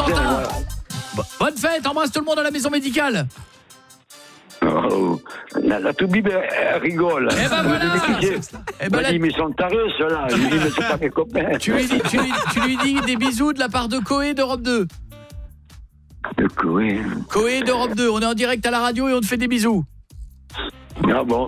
Valentin. Bonne fête, embrasse tout le monde à la maison médicale. Oh, la toubib, elle rigole. Eh ben voilà. Eh ben, mais ils sont tarés, ceux-là. Je lui dis, mais c'est pas mes copains. Tu lui dis des bisous de la part de Coé d'Europe 2. De Coé. Coé d'Europe 2, on est en direct à la radio et on te fait des bisous. Ah bon.